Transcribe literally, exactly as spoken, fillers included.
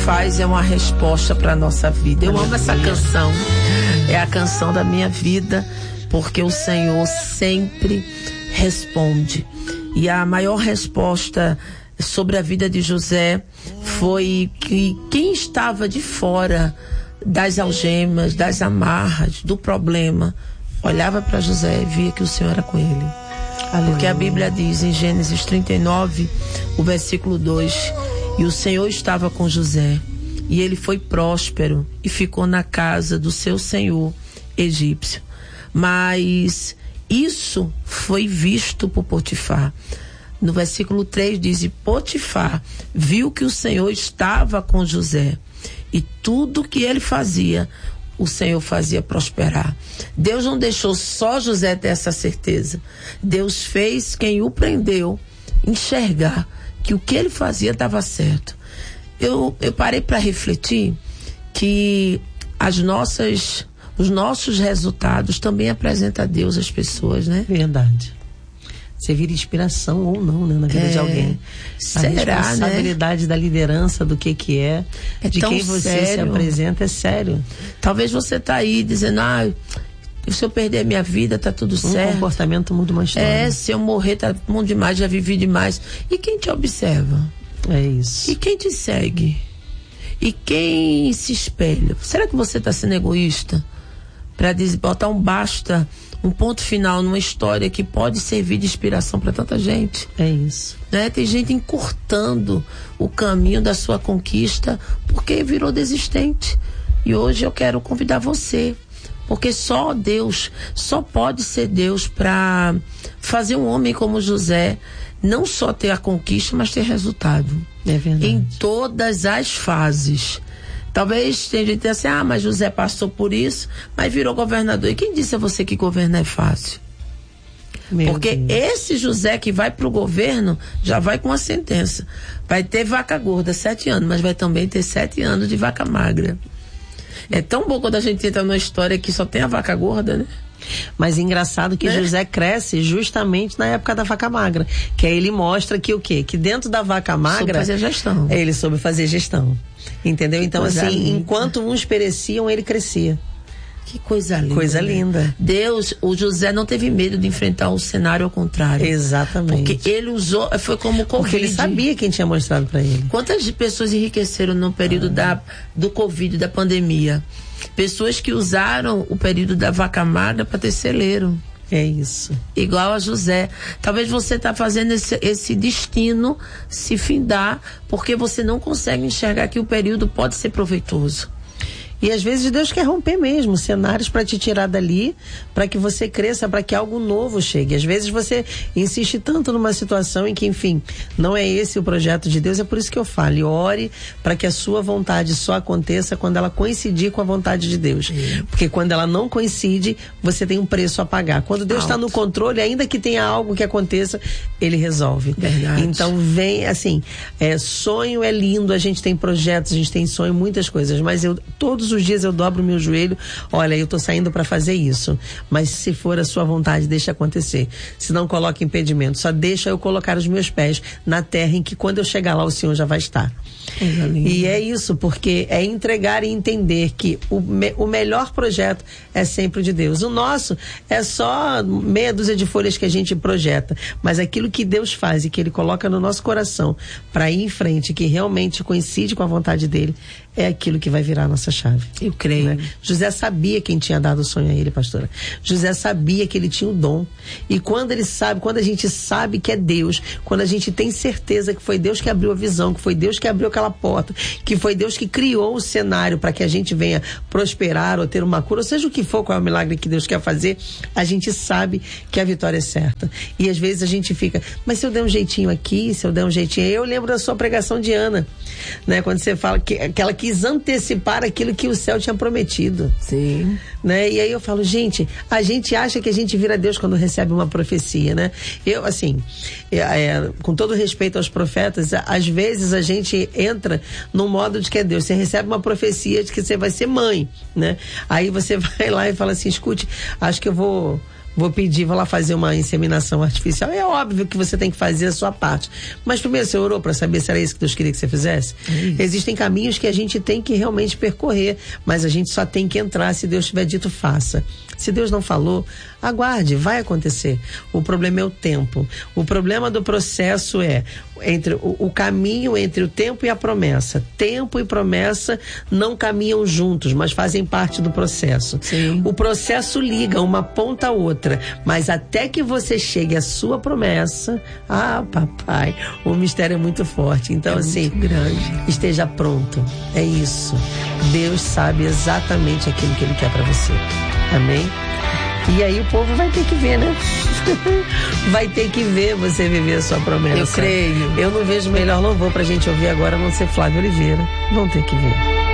faz é uma resposta para a nossa vida. Eu amo essa canção, é a canção da minha vida, porque o Senhor sempre responde. E a maior resposta sobre a vida de José foi que quem estava de fora das algemas, das amarras, do problema, olhava para José e via que o Senhor era com ele. Aleluia. Porque a Bíblia diz em Gênesis trinta e nove, o versículo dois, e o Senhor estava com José, e ele foi próspero e ficou na casa do seu senhor egípcio. Mas isso foi visto por Potifar. No versículo três diz, e Potifar viu que o Senhor estava com José, e tudo que ele fazia, o Senhor fazia prosperar. Deus não deixou só José ter essa certeza. Deus fez quem o prendeu enxergar que o que ele fazia estava certo. Eu, eu parei para refletir que as nossas, os nossos resultados também apresentam a Deus às pessoas, né? Verdade. Você vira inspiração ou não, né, na vida é, de alguém. Será, a responsabilidade, né, da liderança, do que que é, é de quem você sério. se apresenta, é sério. Talvez você tá aí dizendo, ah, se eu perder minha vida, tá tudo um certo. Um comportamento muda uma história. É, se eu morrer, tá bom demais, já vivi demais. E quem te observa? É isso. E quem te segue? E quem se espelha? Será que você tá sendo egoísta? Pra botar um basta, um ponto final numa história que pode servir de inspiração para tanta gente. É isso. Né? Tem gente encurtando o caminho da sua conquista porque virou desistente. E hoje eu quero convidar você, porque só Deus, só pode ser Deus para fazer um homem como José não só ter a conquista, mas ter resultado. É verdade. Em todas as fases. Talvez tenha gente que diga assim, ah, mas José passou por isso, mas virou governador. E quem disse a você que governar é fácil? Meu Porque Deus. Esse José que vai pro governo já vai com uma sentença. Vai ter vaca gorda sete anos, mas vai também ter sete anos de vaca magra. É tão bom quando a gente entra numa história que só tem a vaca gorda, né? Mas engraçado que é. José cresce justamente na época da vaca magra, que aí ele mostra que o quê? Que dentro da vaca magra soube fazer gestão. Ele soube fazer gestão, entendeu? Então coisa assim, linda. Enquanto uns pereciam, ele crescia. Que coisa linda. Coisa né? linda. Deus, o José não teve medo de enfrentar o cenário ao contrário. Exatamente. Porque ele usou, foi como o Covid. Porque ele sabia quem tinha mostrado para ele. Quantas pessoas enriqueceram no período ah. da, do Covid, da pandemia? Pessoas que usaram o período da vaca magra para ter celeiro. É isso. Igual a José. Talvez você tá fazendo esse, esse destino se findar porque você não consegue enxergar que o período pode ser proveitoso. E às vezes Deus quer romper mesmo cenários para te tirar dali, para que você cresça, para que algo novo chegue. Às vezes você insiste tanto numa situação em que, enfim, não é esse o projeto de Deus. É por isso que eu falo, e ore para que a sua vontade só aconteça quando ela coincidir com a vontade de Deus. Sim. Porque quando ela não coincide, você tem um preço a pagar. Quando Deus está no controle, ainda que tenha algo que aconteça, Ele resolve. Verdade. Então vem, assim, é, sonho é lindo, a gente tem projetos, a gente tem sonho, muitas coisas, mas eu, todos os dias eu dobro meu joelho, olha, eu tô saindo para fazer isso, mas se for a sua vontade, deixa acontecer, se não coloque impedimento, só deixa eu colocar os meus pés na terra em que quando eu chegar lá o Senhor já vai estar. E é isso, porque é entregar e entender que o, me, o melhor projeto é sempre de Deus. O nosso é só meia dúzia de folhas que a gente projeta, mas aquilo que Deus faz e que Ele coloca no nosso coração para ir em frente, que realmente coincide com a vontade dele, é aquilo que vai virar a nossa chave. Eu creio. Né? José sabia quem tinha dado o sonho a ele, pastora. José sabia que ele tinha o dom. E quando ele sabe, quando a gente sabe que é Deus, quando a gente tem certeza que foi Deus que abriu a visão, que foi Deus que abriu aquela porta, que foi Deus que criou o cenário para que a gente venha prosperar ou ter uma cura, ou seja o que for, qual é o milagre que Deus quer fazer, a gente sabe que a vitória é certa. E às vezes a gente fica, mas se eu der um jeitinho aqui, se eu der um jeitinho... Eu lembro da sua pregação de Ana, né? Quando você fala que, que ela quis antecipar aquilo que o céu tinha prometido. Sim. Né? E aí eu falo, gente, a gente acha que a gente vira Deus quando recebe uma profecia, né? Eu, assim, é, é, com todo respeito aos profetas, às vezes a gente entra num modo de que é Deus. Você recebe uma profecia de que você vai ser mãe, né? Aí você vai lá e fala assim, escute, acho que eu vou vou pedir, vou lá fazer uma inseminação artificial. É óbvio que você tem que fazer a sua parte. Mas primeiro você orou para saber se era isso que Deus queria que você fizesse? Isso. Existem caminhos que a gente tem que realmente percorrer, mas a gente só tem que entrar se Deus tiver dito, faça. Se Deus não falou, aguarde, vai acontecer. O problema é o tempo. O problema do processo é entre o, o caminho entre o tempo e a promessa. Tempo e promessa não caminham juntos, mas fazem parte do processo. Sim. O processo liga uma ponta a outra, mas até que você chegue à sua promessa, ah, papai, o mistério é muito forte. Então, é assim, muito grande. Esteja pronto. É isso. Deus sabe exatamente aquilo que Ele quer para você. Amém? E aí o povo vai ter que ver, né? Vai ter que ver você viver a sua promessa. Eu creio. Eu não vejo melhor louvor pra gente ouvir agora, a não ser Flávio Oliveira. Vão ter que ver.